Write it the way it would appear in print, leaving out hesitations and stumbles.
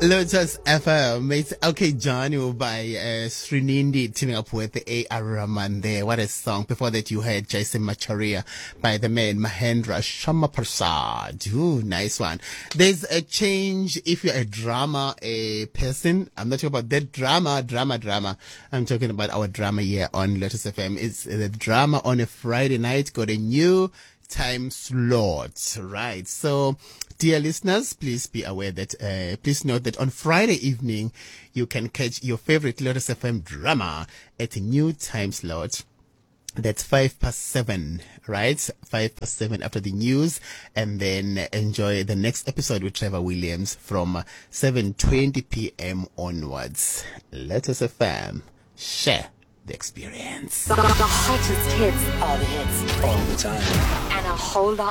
Lotus FM. It's Okay Johnny by Srinindi teaming up with A.R. Rahman there. What a song. Before that you heard Jason Macharia by the man Mahendra Shamaprasad. Ooh, nice one. There's a change if you're a drama person. I'm not talking about that drama. I'm talking about our drama here on Lotus FM. It's the drama on a Friday night. Got a new time slot, right? So, dear listeners, please be aware that, please note that on Friday evening, you can catch your favorite Lotus FM drama at a new time slot. That's 7:05, right? 7:05 after the news, and then enjoy the next episode with Trevor Williams from 7:20 p.m. onwards. Lotus FM, share the experience. The hottest hits, all the hits, all the time, and a whole lot